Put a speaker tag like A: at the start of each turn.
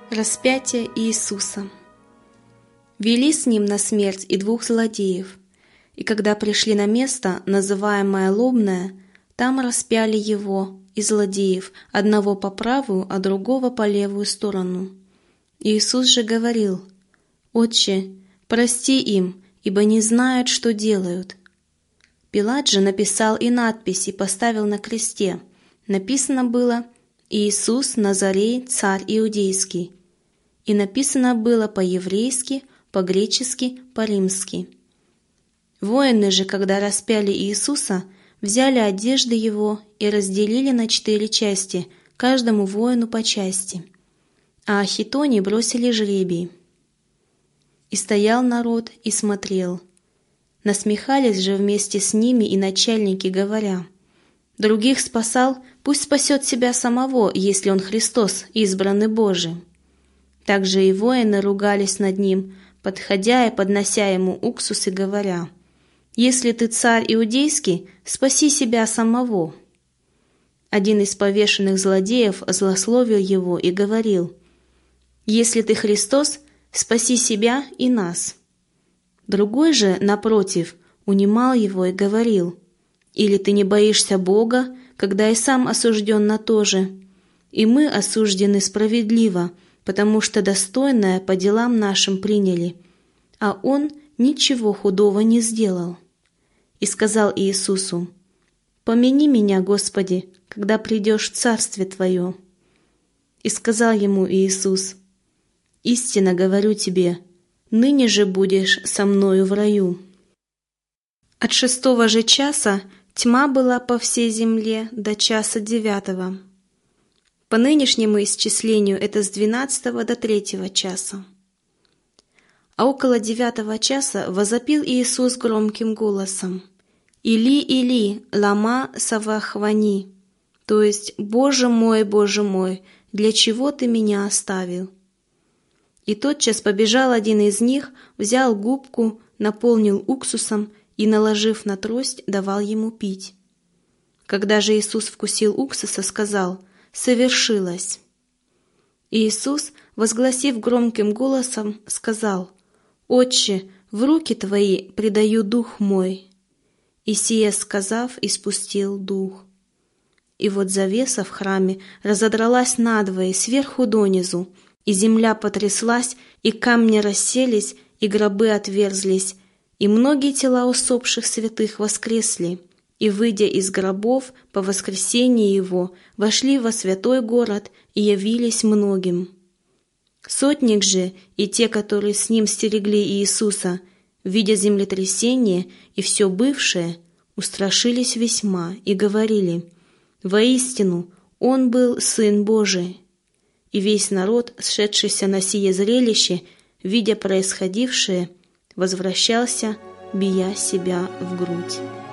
A: Распятие Иисуса. Вели с ним на смерть и двух злодеев, и когда пришли на место, называемое Лобное, там распяли его и злодеев, одного по правую, а другого по левую сторону. Иисус же говорил: «Отче, прости им, ибо не знают, что делают». Пилат же написал и надпись, и поставил на кресте. Написано было: «Иисус Назарей, царь иудейский». И написано было по-еврейски, по-гречески, по-римски. Воины же, когда распяли Иисуса, взяли одежды его и разделили на 4 части, каждому воину по части. А о хитоне бросили жребий. И стоял народ и смотрел. Насмехались же вместе с ними и начальники, говоря: «Других спасал, пусть спасет себя самого, если он Христос, избранный Божий». Также и воины ругались над ним, подходя и поднося ему уксус и говоря: «Если ты царь иудейский, спаси себя самого». Один из повешенных злодеев злословил его и говорил: «Если ты Христос, спаси себя и нас». Другой же, напротив, унимал его и говорил: «Или ты не боишься Бога, когда и сам осужден на то же? И мы осуждены справедливо, потому что достойное по делам нашим приняли, а он ничего худого не сделал». И сказал Иисусу: «Помяни меня, Господи, когда придешь в Царствие Твое». И сказал ему Иисус: «Истинно говорю тебе, ныне же будешь со мною в раю». От 6 же часа тьма была по всей земле до часа 9. По нынешнему исчислению это с 12 до 3 часа. А около 9 часа возопил Иисус громким голосом: «Или, Или, лама савахвани», то есть Боже мой, для чего ты меня оставил?» И тотчас побежал один из них, взял губку, наполнил уксусом и, наложив на трость, давал ему пить. Когда же Иисус вкусил уксуса, сказал: «Совершилось». Иисус, возгласив громким голосом, сказал: «Отче, в руки Твои предаю дух мой». И сие сказав, испустил дух. И вот завеса в храме разодралась надвое сверху донизу, и земля потряслась, и камни расселись, и гробы отверзлись, и многие тела усопших святых воскресли, и, выйдя из гробов по воскресении его, вошли во святой город и явились многим. Сотник же и те, которые с ним стерегли Иисуса, видя землетрясение и все бывшее, устрашились весьма и говорили: «Воистину, Он был Сын Божий». И весь народ, сшедшийся на сие зрелище, видя происходившее, возвращался, бия себя в грудь.